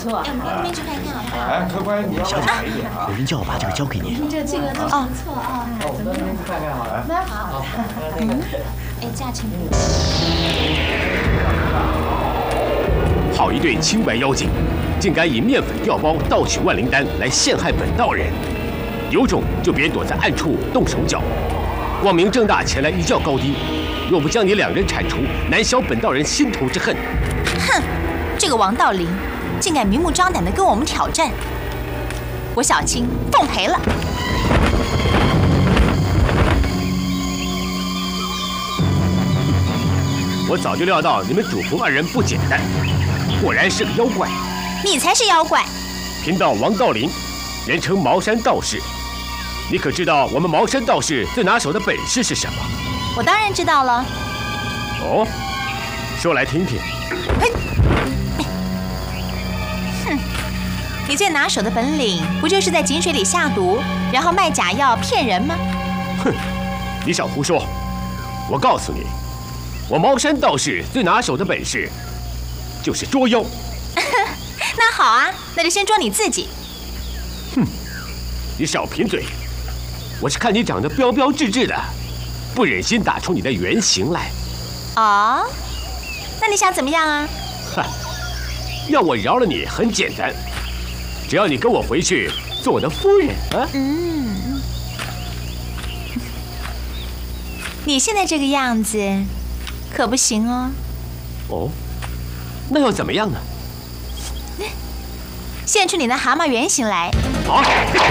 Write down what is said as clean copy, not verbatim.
错。 面去看看好不好？ 哎，乖乖，你要小姐买一点啊。 有人叫我把这个交给你。 这个都不错啊。 我们那边去看看好了。 那好。 哎，价钱。 好一对清白妖精，竟敢以面粉调包盗取万灵丹来陷害本道人，有种就别躲在暗处动手脚，光明正大前来一较高低。若不将你两人铲除，难消本道人心头之恨。 哼，这个王道灵竟敢明目张胆地跟我们挑战，我小青奉陪了。 我早就料到你们主仆二人不简单，果然是个妖怪。 你才是妖怪！ 贫道王道林，人称茅山道士。你可知道我们茅山道士最拿手的本事是什么？ 我当然知道了。 哦，说来听听。 嘿，哼，你最拿手的本领不就是在井水里下毒，然后卖假药骗人吗？ 哼，你少胡说！我告诉你，我茅山道士最拿手的本事就是捉妖。 那好啊，那就先捉你自己。 哼，你少贫嘴！我是看你长得标标致致的，不忍心打出你的原形来。 哦，那你想怎么样啊？ 哈，要我饶了你很简单，只要你跟我回去做我的夫人啊。 嗯，你现在这个样子可不行哦。 哦，那要怎么样呢？ 现出你的蛤蟆原形来。 好。